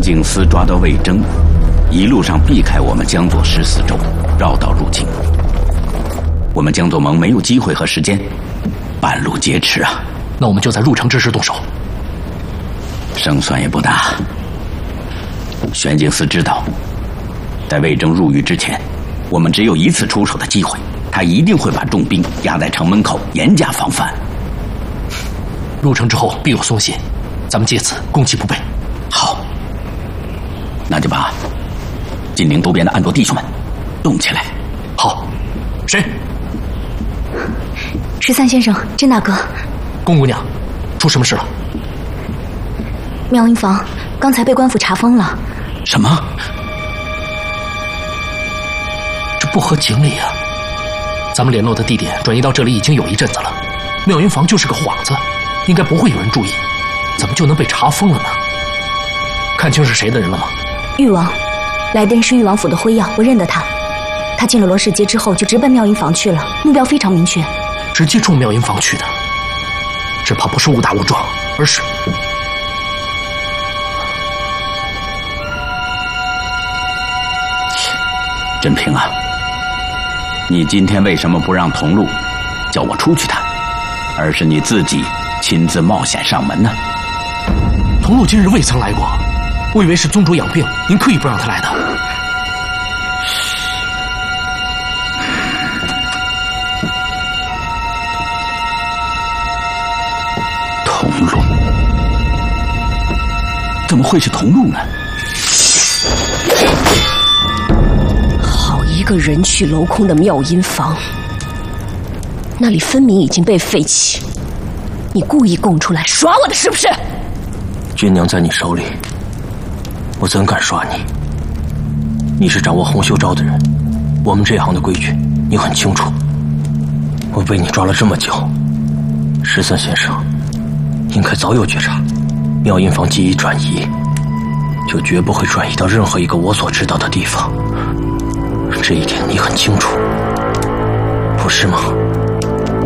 景司抓到魏征，一路上避开我们江左14州，绕道入侵。我们江左盟没有机会和时间，半路劫持啊！ 那我们就在入城之时动手， 胜算也不大。玄景司知道，在魏征入狱之前，我们只有一次出手的机会，他一定会把重兵压在城门口，严加防范。 入城之后必有松懈，咱们借此攻其不备。 好，那就把金陵周边的安卓弟兄们动起来。 好，谁 ？13先生，甄大哥， 宫姑娘，出什么事了？ 妙音坊刚才被官府查封了。 什么？ 这不合情理啊！咱们联络的地点转移到这里已经有一阵子了，妙音坊就是个幌子，应该不会有人注意，怎么就能被查封了呢？看清是谁的人了吗？ 誉王，来的人是誉王府的辉耀，我认得他。他进了罗氏街之后就直奔妙音坊去了，目标非常明确。 直接冲妙音坊去的，只怕不是误打误撞，而是…… 振平啊，你今天为什么不让童路叫我出去谈，而是你自己亲自冒险上门呢？ 童路今日未曾来过，我以为是宗主养病，您刻意不让他来的。 童路？怎么会是童路呢？ 好一个人去楼空的妙音坊，那里分明已经被废弃，你故意供出来耍我的是不是？ 君娘在你手里，我怎敢耍你？你是掌握洪秀昭的人，我们这行的规矩你很清楚。我被你抓了这么久，13先生应该早有觉察，妙音坊既已转移，就绝不会转移到任何一个我所知道的地方。这一点你很清楚，不是吗？